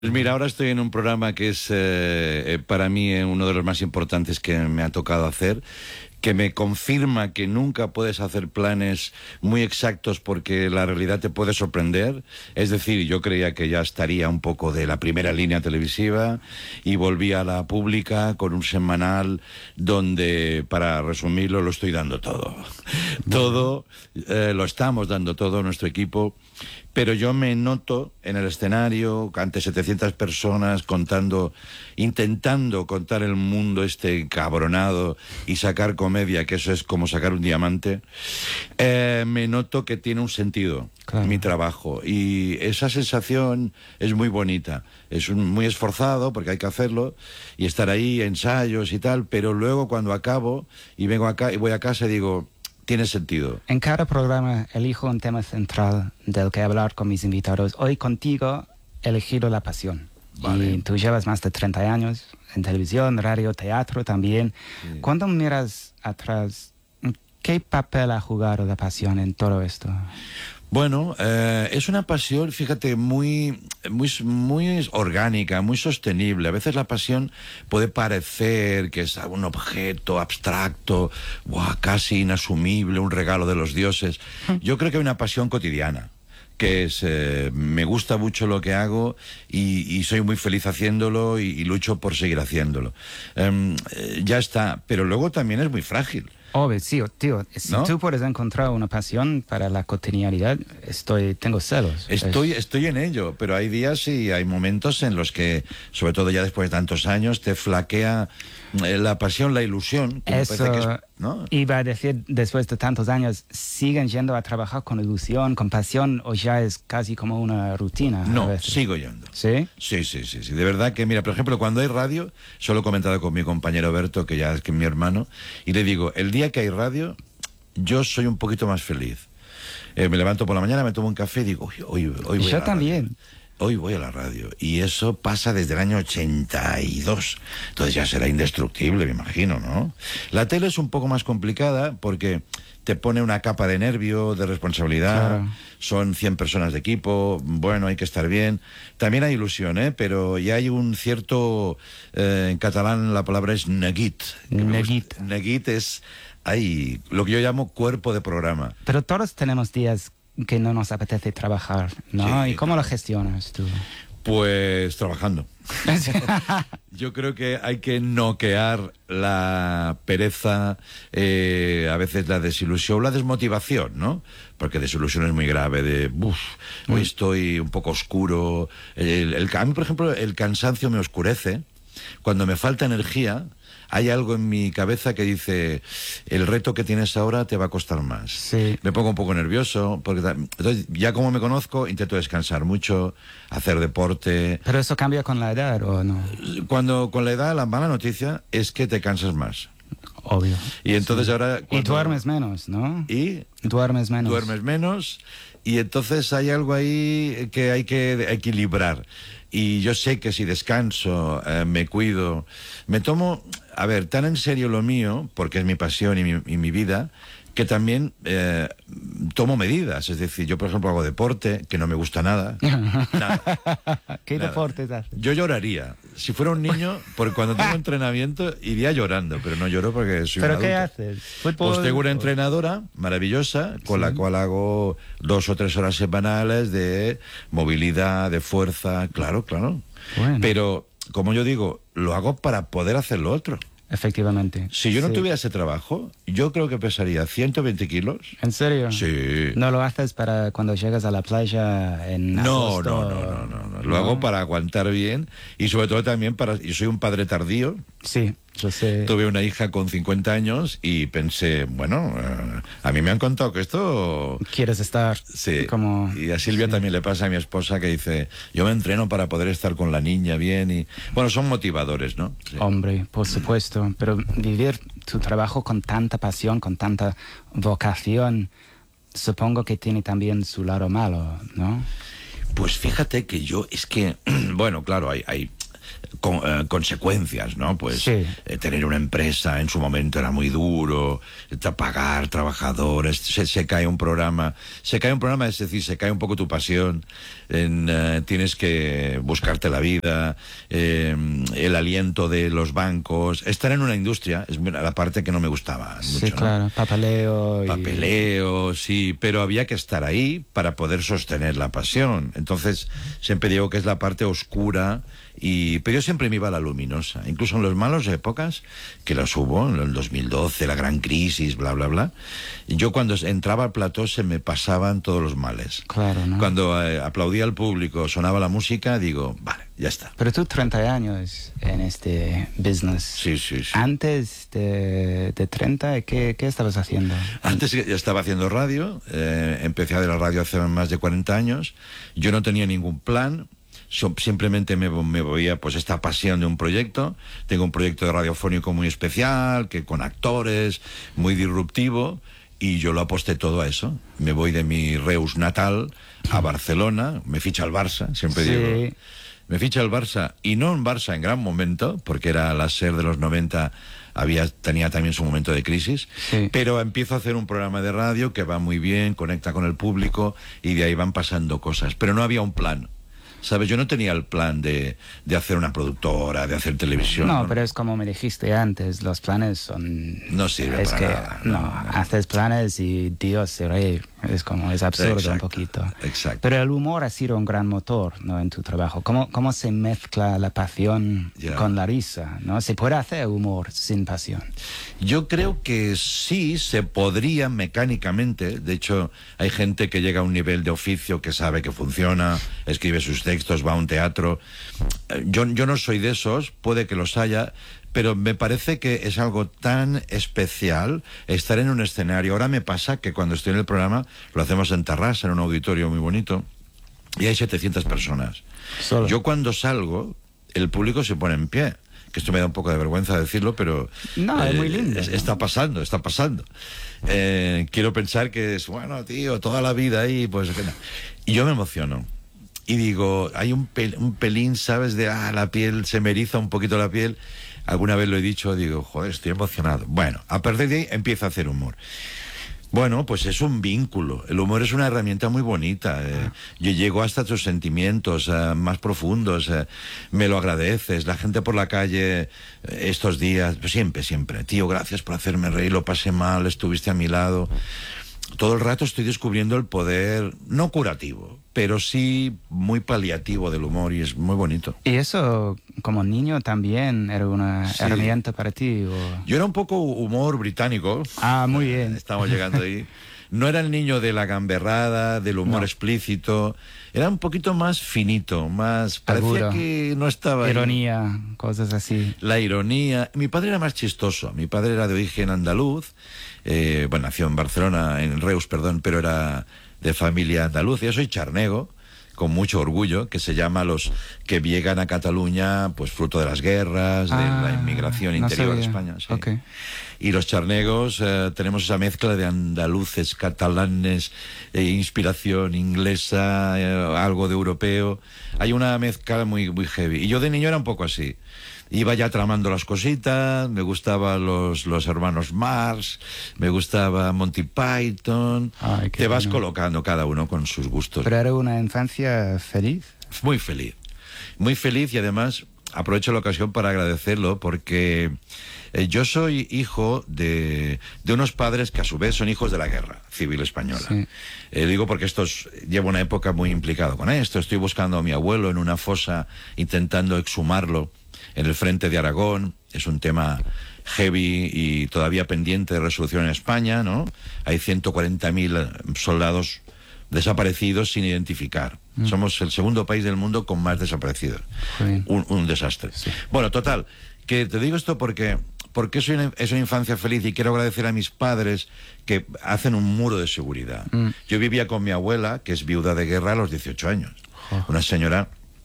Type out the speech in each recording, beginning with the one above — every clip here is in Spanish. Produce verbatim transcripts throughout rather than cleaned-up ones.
Pues mira, ahora estoy en un programa que es eh, para mí eh, uno de los más importantes que me ha tocado hacer, que me confirma que nunca puedes hacer planes muy exactos porque la realidad te puede sorprender. Es decir, yo creía que ya estaría un poco de la primera línea televisiva y volví a la pública con un semanal donde, para resumirlo, lo estoy dando todo. Todo, eh, lo estamos dando todo, nuestro equipo. Pero yo me noto en el escenario, ante setecientas personas, contando, intentando contar el mundo este cabronado y sacar comedia, que eso es como sacar un diamante. Eh, me noto que tiene un sentido, claro, mi trabajo. Y esa sensación es muy bonita. Es un, muy esforzado, porque hay que hacerlo, y estar ahí, ensayos y tal, pero luego cuando acabo y vengo acá y voy a casa y digo... Tiene sentido. En cada programa elijo un tema central del que hablar con mis invitados. Hoy contigo he elegido la pasión. Vale. Y tú llevas más de treinta años en televisión, radio, teatro también. Sí. Cuando miras atrás, ¿qué papel ha jugado la pasión en todo esto? Bueno, eh, es una pasión, fíjate, muy, muy, muy orgánica, muy sostenible. A veces la pasión puede parecer que es un objeto abstracto, ¡buah!, casi inasumible, un regalo de los dioses. Yo creo que hay una pasión cotidiana, que es, eh, me gusta mucho lo que hago y, y soy muy feliz haciéndolo y, y lucho por seguir haciéndolo. Eh, eh, ya está, pero luego también es muy frágil. Obvio, sí, tío, si ¿no? tú puedes encontrar una pasión para la cotidianidad, estoy, tengo celos. Estoy, estoy en ello, pero hay días y hay momentos en los que, sobre todo ya después de tantos años, te flaquea la pasión, la ilusión. Que Eso me parece que es, ¿no? Iba a decir, después de tantos años, ¿siguen yendo a trabajar con ilusión, con pasión, o ya es casi como una rutina? No, sigo yendo. ¿Sí? Sí, sí, sí, sí. De verdad que, mira, por ejemplo, cuando hay radio, solo he comentado con mi compañero Berto, que ya es que es mi hermano, y le digo, el día que hay radio, yo soy un poquito más feliz. Eh, me levanto por la mañana, me tomo un café y digo, hoy, hoy, hoy voy yo a la también. Radio. Hoy voy a la radio. Y eso pasa desde el año ochenta y dos. Entonces ya será indestructible, me imagino, ¿no? La tele es un poco más complicada porque te pone una capa de nervio, de responsabilidad. Claro. Son cien personas de equipo. Bueno, hay que estar bien. También hay ilusión, ¿eh? Pero ya hay un cierto... Eh, en catalán la palabra es neguit. Neguit. Neguit es... Hay lo que yo llamo cuerpo de programa. Pero todos tenemos días que no nos apetece trabajar, ¿no? Sí, ¿y cómo claro. lo gestionas tú? Pues trabajando. Yo creo que hay que noquear la pereza, eh, a veces la desilusión, la desmotivación, ¿no? Porque desilusión es muy grave, de, uff, hoy mm. estoy un poco oscuro. El, el, a mí, por ejemplo, el cansancio me oscurece. Cuando me falta energía, hay algo en mi cabeza que dice, el reto que tienes ahora te va a costar más. Sí. Me pongo un poco nervioso, porque entonces, ya como me conozco, intento descansar mucho, hacer deporte. ¿Pero eso cambia con la edad o no? Cuando con la edad, la mala noticia es que te cansas más. Obvio. Y entonces sí. ahora... Cuando... Y duermes menos, ¿no? Y... Duermes menos. Duermes menos, y entonces hay algo ahí que hay que equilibrar. Y yo sé que si descanso, eh, me cuido, me tomo, a ver, tan en serio lo mío, porque es mi pasión y mi, y mi vida, que también eh, tomo medidas. Es decir, yo por ejemplo hago deporte, que no me gusta nada. nada ¿Qué nada. deportes haces? Yo lloraría. Si fuera un niño, porque cuando tengo entrenamiento iría llorando, pero no lloro porque soy ¿Pero un qué adulto. haces? ¿Fútbol? Pues tengo una entrenadora maravillosa con sí. la cual hago dos o tres horas semanales de movilidad, de fuerza, claro, claro. Bueno. Pero, como yo digo, lo hago para poder hacer lo otro. Efectivamente. Si yo no sí. tuviera ese trabajo, yo creo que pesaría ciento veinte kilos. ¿En serio? Sí. ¿No lo haces para cuando llegas a la playa en no, agosto? No, no, no, no, no. Lo ¿no? hago para aguantar bien y sobre todo también para... Yo soy un padre tardío. Sí, yo sé. Tuve una hija con cincuenta años y pensé, bueno, uh, a mí me han contado que esto... ¿Quieres estar? Sí. Como... Y a Silvia sí. también le pasa, a mi esposa, que dice, yo me entreno para poder estar con la niña bien y... Bueno, son motivadores, ¿no? Sí. Hombre, por supuesto, pero vivir tu trabajo con tanta pasión, con tanta vocación, supongo que tiene también su lado malo, ¿no? Pues fíjate que yo, es que, bueno, claro, hay... hay con, eh, consecuencias, ¿no? Pues sí. eh, tener una empresa en su momento era muy duro, eh, pagar trabajadores, se, se cae un programa, se cae un programa, es decir, se cae un poco tu pasión, en, eh, tienes que buscarte la vida, eh, el aliento de los bancos, estar en una industria, es la parte que no me gustaba mucho, sí, claro, ¿no? papeleo. Y... Papeleo, sí, pero había que estar ahí para poder sostener la pasión. Entonces, siempre digo que es la parte oscura, y, pero yo siempre me iba a la luminosa. Incluso en las malas épocas, que las hubo, en el dos mil doce, la gran crisis, bla, bla, bla. Yo cuando entraba al plató se me pasaban todos los males. Claro, ¿no? Cuando eh, aplaudía al público, sonaba la música, digo, vale, ya está. Pero tú treinta años en este business. Sí, sí, sí. Antes de, de treinta, ¿qué, ¿qué estabas haciendo? Antes ya estaba haciendo radio, eh, empecé a ver la radio hace más de cuarenta años, yo no tenía ningún plan, so, simplemente me, me voía pues esta pasión de un proyecto, tengo un proyecto de radiofónico muy especial, que con actores, muy disruptivo, y yo lo aposté todo a eso. Me voy de mi Reus natal a Barcelona, me ficha el Barça, siempre Sí. digo... Me ficha el Barça, y no un Barça en gran momento, porque era la SER de los noventa, había, tenía también su momento de crisis, Sí. pero empiezo a hacer un programa de radio que va muy bien, conecta con el público, y de ahí van pasando cosas. Pero no había un plan, ¿sabes? Yo no tenía el plan de, de hacer una productora, de hacer televisión. No, ¿no? pero es como me dijiste antes, los planes son... No sirve es para que, nada. No, No, no. haces planes y Dios se ríe. Es como, es absurdo Exacto, un poquito. exacto. Pero el humor ha sido un gran motor, ¿no? En tu trabajo. ¿Cómo, cómo se mezcla la pasión Ya. con la risa, ¿no? ¿Se puede hacer humor sin pasión? Yo creo que sí se podría mecánicamente. De hecho, hay gente que llega a un nivel de oficio que sabe que funciona, escribe sus textos, va a un teatro. Eh, Yo, yo no soy de esos, puede que los haya, pero me parece que es algo tan especial estar en un escenario. Ahora me pasa que cuando estoy en el programa, lo hacemos en Tarrasa, en un auditorio muy bonito, y hay setecientas personas. Solo. Yo cuando salgo, el público se pone en pie. Que esto me da un poco de vergüenza decirlo, pero... No, es muy lindo, es- ¿no? Está pasando, está pasando. Eh, quiero pensar que es, bueno, tío, toda la vida ahí, pues... que no. Y yo me emociono. Y digo, hay un, pel- un pelín, ¿sabes? De, ah, la piel, se me eriza un poquito la piel. Alguna vez lo he dicho, digo, joder, estoy emocionado. Bueno, a partir de ahí empiezo a hacer humor. Bueno, pues es un vínculo. El humor es una herramienta muy bonita. Eh. Yo llego hasta tus sentimientos eh, más profundos. Eh. Me lo agradeces. La gente por la calle eh, estos días, pues siempre, siempre. Tío, gracias por hacerme reír, lo pasé mal, estuviste a mi lado. Todo el rato estoy descubriendo el poder, no curativo, pero sí muy paliativo del humor, y es muy bonito. ¿Y eso, como niño, también era una Sí. herramienta para ti? O... Yo era un poco humor británico. Ah, muy bien. Estamos llegando ahí. No era el niño de la gamberrada, del humor No. explícito. Era un poquito más finito, más... Parecía Seguro. que no estaba ahí. Ironía, cosas así. La ironía. Mi padre era más chistoso. Mi padre era de origen andaluz. Eh, bueno, nació en Barcelona, en Reus, perdón, pero era de familia andaluza. Yo soy charnego, con mucho orgullo, que se llama los que llegan a Cataluña, pues fruto de las guerras, de Ah, la inmigración no interior de sabía. España. Sí. Ok. Y los charnegos eh, tenemos esa mezcla de andaluces, catalanes, eh, inspiración inglesa, eh, algo de europeo. Hay una mezcla muy, muy heavy. Y yo de niño era un poco así. Iba ya tramando las cositas, me gustaban los, los hermanos Marx, me gustaba Monty Python. Ay, qué Te vas bueno. colocando cada uno con sus gustos. ¿Pero era una infancia feliz? Muy feliz, muy feliz, y además aprovecho la ocasión para agradecerlo porque eh, yo soy hijo de, de unos padres que a su vez son hijos de la guerra civil española. Sí. Eh, digo porque estos, llevo una época muy implicado con esto, estoy buscando a mi abuelo en una fosa, intentando exhumarlo en el frente de Aragón. Es un tema heavy y todavía pendiente de resolución en España, ¿no? Hay ciento cuarenta mil soldados desaparecidos sin identificar. Mm. Somos el segundo país del mundo con más desaparecidos. Un, un desastre. Sí. Bueno, total, que te digo esto porque, porque es, una, es una infancia feliz, y quiero agradecer a mis padres que hacen un muro de seguridad. Mm. Yo vivía con mi abuela, que es viuda de guerra, a los dieciocho años. Oh. Una señora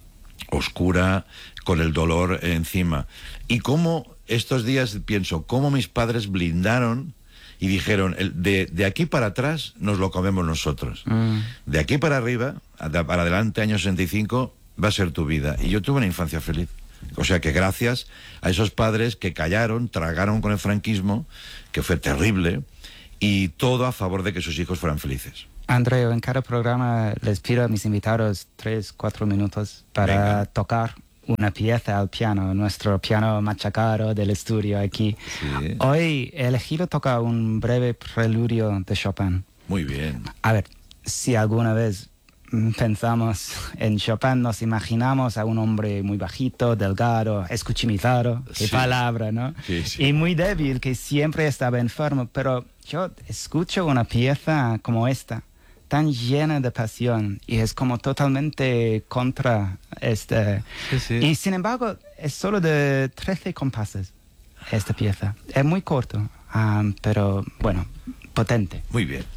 oscura, con el dolor encima. Y cómo estos días pienso, cómo mis padres blindaron y dijeron, de, de aquí para atrás nos lo comemos nosotros. Mm. De aquí para arriba, para adelante, año sesenta y cinco, va a ser tu vida. Y yo tuve una infancia feliz. O sea que gracias a esos padres que callaron, tragaron con el franquismo, que fue terrible, y todo a favor de que sus hijos fueran felices. Andreu, en cada programa les pido a mis invitados tres, cuatro minutos para Venga. tocar una pieza al piano, nuestro piano machacado del estudio aquí. Sí. Hoy he elegido tocar un breve preludio de Chopin. Muy bien. A ver, si alguna vez pensamos en Chopin, nos imaginamos a un hombre muy bajito, delgado, escuchimizado, qué sí. palabra, ¿no? Sí, sí. Y muy débil, que siempre estaba enfermo, pero yo escucho una pieza como esta, tan llena de pasión, y es como totalmente contra este... Sí, sí. Y sin embargo, es solo de trece compases esta pieza. Es muy corto, um, pero bueno, potente. Muy bien.